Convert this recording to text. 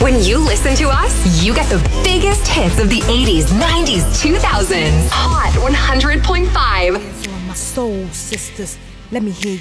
When you listen to us, you get the biggest hits of the 80s, 90s, 2000s. Hot 100.5. My soul sisters, let me hear you.